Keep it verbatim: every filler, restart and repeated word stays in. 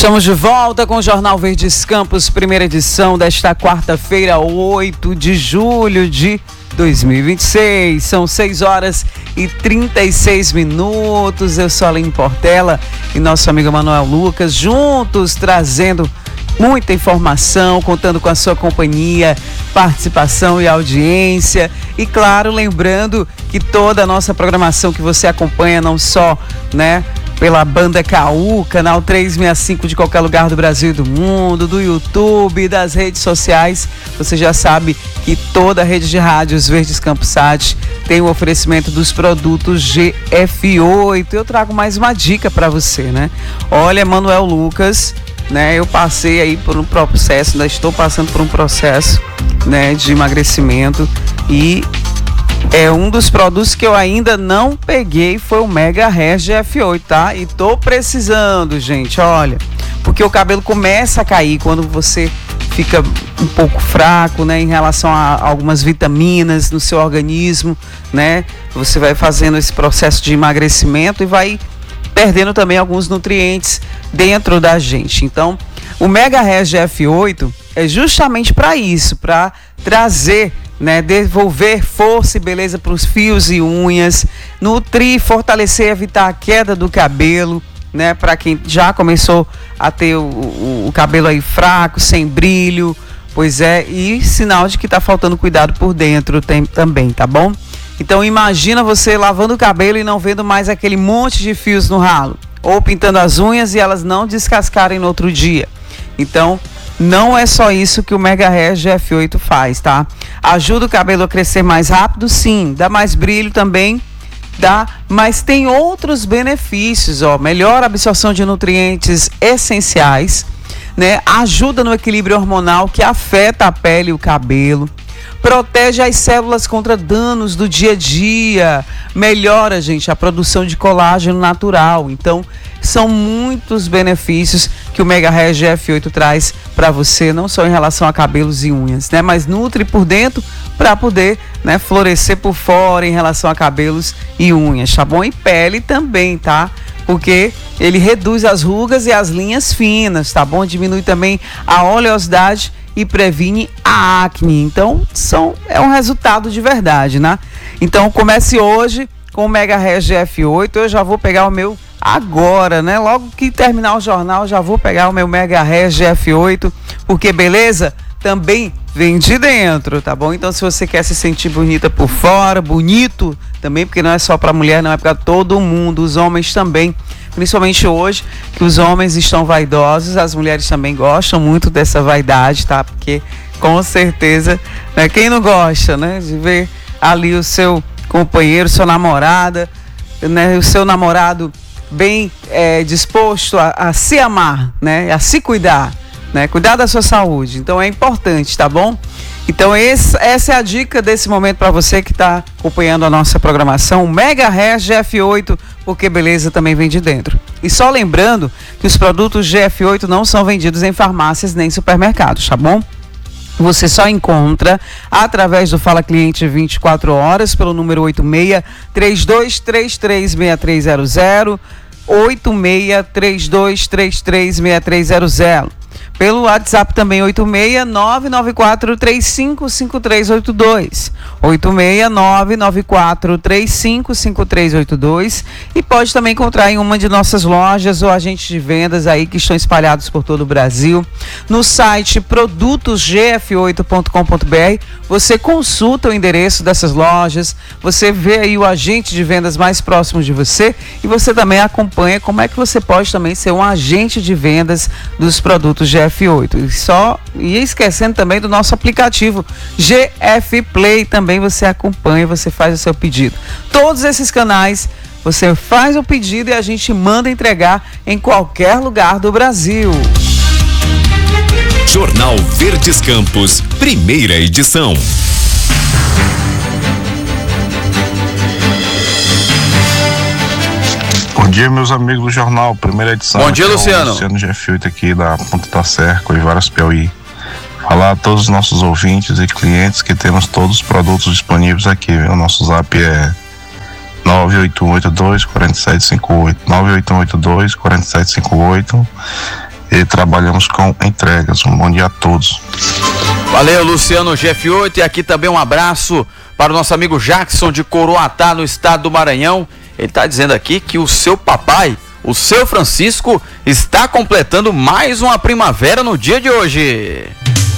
Estamos de volta com o Jornal Verdes Campos, primeira edição desta quarta-feira, oito de julho de dois mil e vinte e seis. São seis horas e trinta e seis minutos. Eu sou a Aline Portela e nosso amigo Manuel Lucas, juntos trazendo muita informação, contando com a sua companhia, participação e audiência. E claro, lembrando que toda a nossa programação que você acompanha, não só, né, pela Banda K U, canal trezentos e sessenta e cinco de qualquer lugar do Brasil e do mundo, do YouTube, das redes sociais. Você já sabe que toda a rede de rádios Verdes Campos Sat tem o oferecimento dos produtos G F oito. Eu trago mais uma dica para você, né? Olha, Manuel Lucas, né? Eu passei aí por um processo, ainda estou passando por um processo, né, de emagrecimento, e é um dos produtos que eu ainda não peguei, foi o Mega Hair G F oito, tá? E tô precisando, gente, olha, porque o cabelo começa a cair quando você fica um pouco fraco, né, em relação a algumas vitaminas no seu organismo, né? Você vai fazendo esse processo de emagrecimento e vai perdendo também alguns nutrientes dentro da gente. Então, o Mega Hair G F oito é justamente para isso, para trazer, né, devolver força e beleza para os fios e unhas, nutrir, fortalecer, evitar a queda do cabelo, né, para quem já começou a ter o, o, o cabelo aí fraco, sem brilho, pois é, e sinal de que está faltando cuidado por dentro tem, também, tá bom? Então imagina você lavando o cabelo e não vendo mais aquele monte de fios no ralo, ou pintando as unhas e elas não descascarem no outro dia. Então, não é só isso que o Mega Hair G F oito faz, tá? Ajuda o cabelo a crescer mais rápido, sim. Dá mais brilho também, dá. Mas tem outros benefícios, ó. Melhora a absorção de nutrientes essenciais, né? Ajuda no equilíbrio hormonal que afeta a pele e o cabelo. Protege as células contra danos do dia a dia. Melhora, gente, a produção de colágeno natural. Então, são muitos benefícios que o Mega Hair G F oito traz para você, não só em relação a cabelos e unhas, né? Mas nutre por dentro para poder, né, florescer por fora em relação a cabelos e unhas, tá bom? E pele também, tá? Porque ele reduz as rugas e as linhas finas, tá bom? Diminui também a oleosidade e previne a acne. Então, são, é um resultado de verdade, né? Então, comece hoje com o Mega Hair G F oito. Eu já vou pegar o meu agora, né? Logo que terminar o jornal, já vou pegar o meu Mega Hair G F oito, porque beleza também vem de dentro, tá bom? Então, se você quer se sentir bonita por fora, bonito também, porque não é só para mulher, não, é para todo mundo, os homens também. Principalmente hoje, que os homens estão vaidosos, as mulheres também gostam muito dessa vaidade, tá? Porque, com certeza, né, quem não gosta, né, de ver ali o seu companheiro, sua namorada, né, o seu namorado bem é, disposto a, a se amar, né, a se cuidar, né, cuidar da sua saúde. Então, é importante, tá bom? Então, esse, essa é a dica desse momento para você que está acompanhando a nossa programação, Mega Hair G F oito, porque beleza também vem de dentro. E só lembrando que os produtos G F oito não são vendidos em farmácias nem supermercados, tá bom? Você só encontra através do Fala Cliente vinte e quatro horas pelo número oito seis três dois três três seis três zero zero, oito seis três dois três três seis três zero zero. Pelo WhatsApp também, oito seis nove nove quatro três cinco cinco três oito dois, oito seis nove nove quatro três cinco cinco três oito dois, e pode também encontrar em uma de nossas lojas ou agentes de vendas aí que estão espalhados por todo o Brasil. No site produtos g f oito ponto com ponto b r você consulta o endereço dessas lojas, você vê aí o agente de vendas mais próximo de você e você também acompanha como é que você pode também ser um agente de vendas dos produtos G F oito. E só e esquecendo também do nosso aplicativo G F Play, também você acompanha, você faz o seu pedido. Todos esses canais você faz o pedido e a gente manda entregar em qualquer lugar do Brasil. Jornal Verdes Campos, primeira edição. Bom dia, meus amigos do jornal, primeira edição. Bom dia, Luciano. Luciano G F oito aqui da Ponta da Serra, Coivaras, Piauí. Falar a todos os nossos ouvintes e clientes que temos todos os produtos disponíveis aqui, viu? O nosso zap é nove oito um oito dois quatro sete cinco oito, nove oito um oito dois quatro sete cinco oito. e trabalhamos com entregas. Um bom dia a todos. Valeu, Luciano G F oito, e aqui também um abraço para o nosso amigo Jackson de Coroatá, no estado do Maranhão. Ele está dizendo aqui que o seu papai, o seu Francisco, está completando mais uma primavera no dia de hoje.